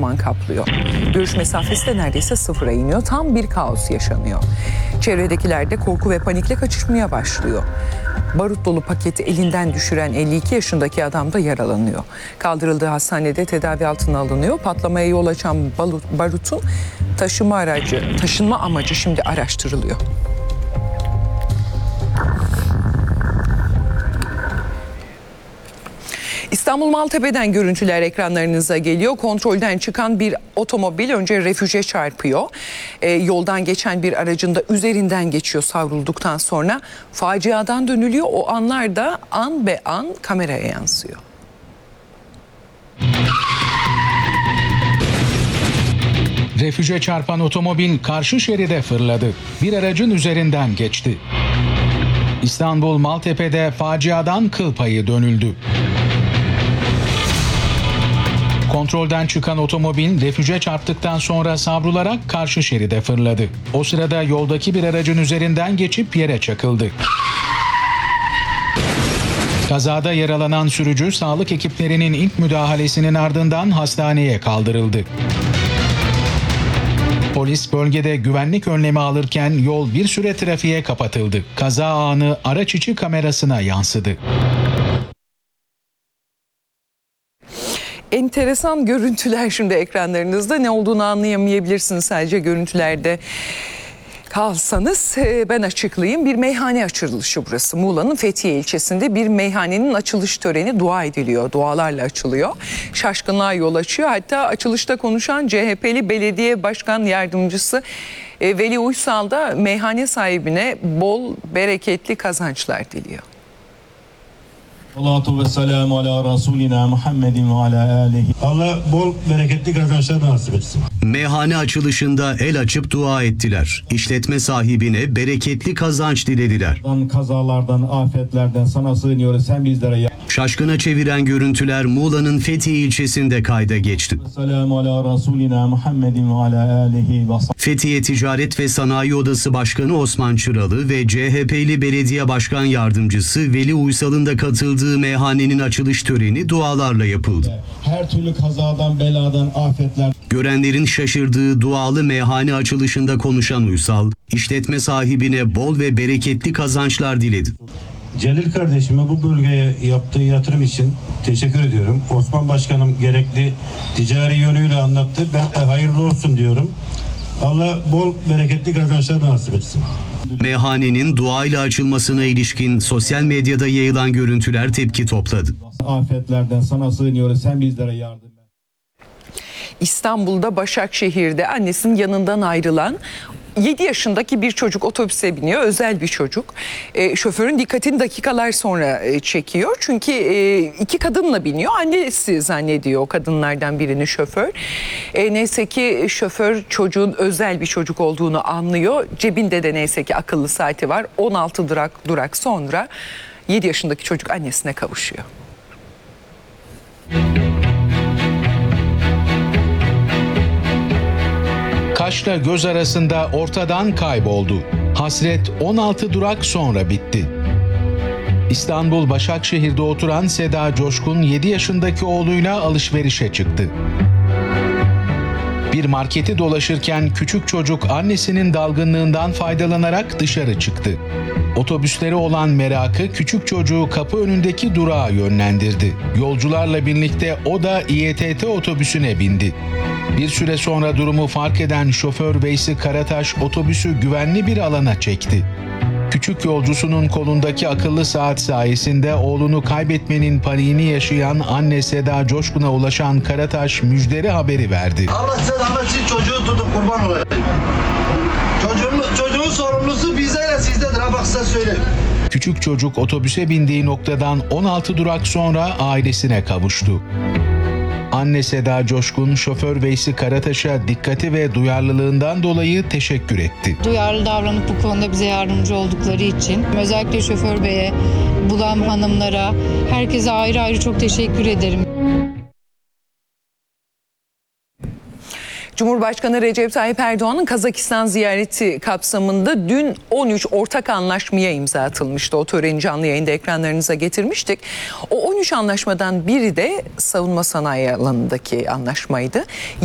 duman kaplıyor. Görüş mesafesi de neredeyse sıfıra iniyor. Tam bir kaos yaşanıyor. Çevredekiler de korku ve panikle kaçışmaya başlıyor. Barut dolu paketi elinden düşüren 52 yaşındaki adam da yaralanıyor. Kaldırıldığı hastanede tedavi altına alınıyor. Patlamaya yol açan barutun taşınma amacı şimdi araştırılıyor. İstanbul Maltepe'den görüntüler ekranlarınıza geliyor. Kontrolden çıkan bir otomobil önce refüje çarpıyor. Yoldan geçen bir aracın da üzerinden geçiyor savrulduktan sonra. Faciadan dönülüyor. O anlar da an be an kameraya yansıyor. Refüje çarpan otomobil karşı şeride fırladı. Bir aracın üzerinden geçti. İstanbul Maltepe'de faciadan kıl payı dönüldü. Kontrolden çıkan otomobil refüje çarptıktan sonra savrularak karşı şeride fırladı. O sırada yoldaki bir aracın üzerinden geçip yere çakıldı. Kazada yaralanan sürücü sağlık ekiplerinin ilk müdahalesinin ardından hastaneye kaldırıldı. Polis bölgede güvenlik önlemi alırken yol bir süre trafiğe kapatıldı. Kaza anı araç içi kamerasına yansıdı. Enteresan görüntüler şimdi ekranlarınızda. Ne olduğunu anlayamayabilirsiniz sadece görüntülerde kalsanız. Ben açıklayayım. Bir meyhane açılışı burası. Muğla'nın Fethiye ilçesinde bir meyhanenin açılış töreni dua ediliyor. Dualarla açılıyor. Şaşkınlığa yol açıyor. Hatta açılışta konuşan CHP'li belediye başkan yardımcısı Veli Uysal da meyhane sahibine bol bereketli kazançlar diliyor. Salatu ve selamu ala Resulina Muhammedin ve ala alihi. Allah bol bereketli kazançlar nasip etsin. Meyhane açılışında el açıp dua ettiler. İşletme sahibine bereketli kazanç dilediler. Kazalardan, afetlerden sana sığınıyoruz. Sen bizlere Şaşkına çeviren görüntüler Muğla'nın Fethiye ilçesinde kayda geçti. Selamu ala Resulina Muhammedin ve ala alihi. Fethiye Ticaret ve Sanayi Odası Başkanı Osman Çıralı ve CHP'li belediye başkan yardımcısı Veli Uysal'ın da katıldığı meyhanenin açılış töreni dualarla yapıldı. Her türlü kazadan, beladan, afetler. Görenlerin şaşırdığı dualı meyhane açılışında konuşan Uysal, işletme sahibine bol ve bereketli kazançlar diledi. Celil kardeşime bu bölgeye yaptığı yatırım için teşekkür ediyorum. Osman Başkanım gerekli ticari yönüyle anlattı. Ben de hayırlı olsun diyorum. Allah bol bereketli kazançlar nasip etsin. Meyhanenin duayla açılmasına ilişkin sosyal medyada yayılan görüntüler tepki topladı. Afetlerden sana sığınıyoruz. Sen bizlere yardım et. İstanbul'da Başakşehir'de annesinin yanından ayrılan 7 yaşındaki bir çocuk otobüse biniyor. Özel bir çocuk. Şoförün dikkatini dakikalar sonra çekiyor. Çünkü 2 kadınla biniyor. Annesi zannediyor o kadınlardan birini şoför. Neyse ki şoför çocuğun özel bir çocuk olduğunu anlıyor. Cebinde de neyse ki akıllı saati var. 16 durak sonra 7 yaşındaki çocuk annesine kavuşuyor. Kaşla göz arasında ortadan kayboldu. Hasret 16 durak sonra bitti. İstanbul Başakşehir'de oturan Seda Coşkun 7 yaşındaki oğluyla alışverişe çıktı. Bir marketi dolaşırken küçük çocuk annesinin dalgınlığından faydalanarak dışarı çıktı. Otobüslere olan merakı küçük çocuğu kapı önündeki durağa yönlendirdi. Yolcularla birlikte o da İETT otobüsüne bindi. Bir süre sonra durumu fark eden şoför Veysi Karataş otobüsü güvenli bir alana çekti. Küçük yolcusunun kolundaki akıllı saat sayesinde oğlunu kaybetmenin paniğini yaşayan anne Seda Coşkun'a ulaşan Karataş müjdeli haberi verdi. Allah selamet için çocuğu tutup kurban olayım. Çocuğun sorumlusu bizeyle sizdedir ha, bak size söyleyeyim. Küçük çocuk otobüse bindiği noktadan 16 durak sonra ailesine kavuştu. Anne Seda Coşkun, şoför Veysi Karataş'a dikkati ve duyarlılığından dolayı teşekkür etti. Duyarlı davranıp bu konuda bize yardımcı oldukları için özellikle şoför beye, bulan hanımlara, herkese ayrı ayrı çok teşekkür ederim. Cumhurbaşkanı Recep Tayyip Erdoğan'ın Kazakistan ziyareti kapsamında dün 13 ortak anlaşmaya imza atılmıştı. O töreni canlı yayında ekranlarınıza getirmiştik. O 13 anlaşmadan biri de savunma sanayi alanındaki anlaşmaydı.